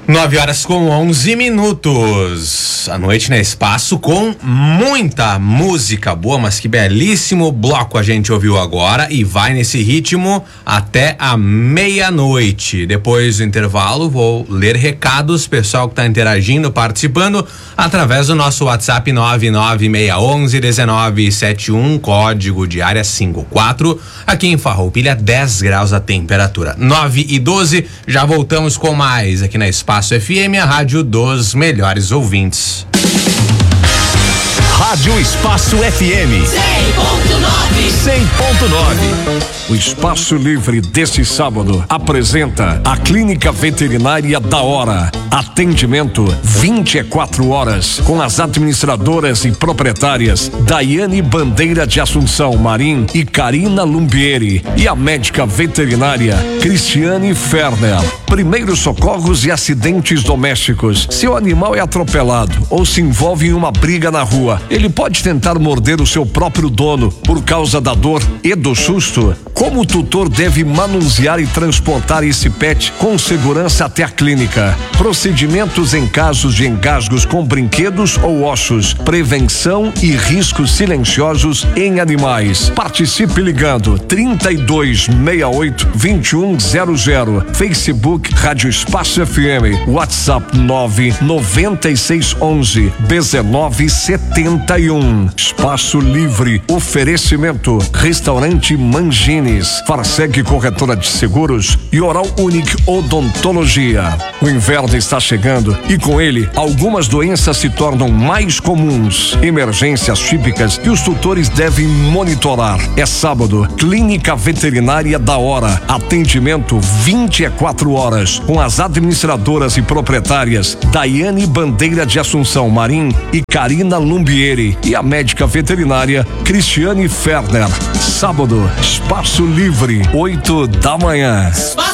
9h11. A noite na Espaço com muita música boa, mas que belíssimo bloco a gente ouviu agora e vai nesse ritmo até a meia-noite. Depois do intervalo, vou ler recados, pessoal que tá interagindo, participando através do nosso WhatsApp 99611-1971, código de área 54. Aqui em Farroupilha, 10 graus a temperatura. 9h12, já voltamos com mais aqui na Espaço FM, a rádio dos melhores ouvintes. Rádio Espaço FM 100.9. O Espaço Livre deste sábado apresenta a Clínica Veterinária da Hora. Atendimento 24 horas com as administradoras e proprietárias Daiane Bandeira de Assunção Marim e Karina Lumbieri e a médica veterinária Cristiane Ferner. Primeiros socorros e acidentes domésticos. Se o animal é atropelado ou se envolve em uma briga na rua, ele pode tentar morder o seu próprio dono por causa da dor e do susto. Como o tutor deve manusear e transportar esse pet com segurança até a clínica? Procedimentos em casos de engasgos com brinquedos ou ossos, prevenção e riscos silenciosos em animais. Participe ligando 3268-2100, Facebook Rádio Espaço FM, WhatsApp 99611-1971. Espaço Livre, oferecimento Restaurante Mangines, Farseg Corretora de Seguros e Oral Unique Odontologia. O inverno está chegando e com ele algumas doenças se tornam mais comuns. Emergências típicas que os tutores devem monitorar. É sábado, Clínica Veterinária da Hora. Atendimento 24 horas com as administradoras e proprietárias Daiane Bandeira de Assunção Marim e Karina Lumbieri e a médica veterinária Cristiane Ferner. Sábado, Espaço Livre, 8 da manhã.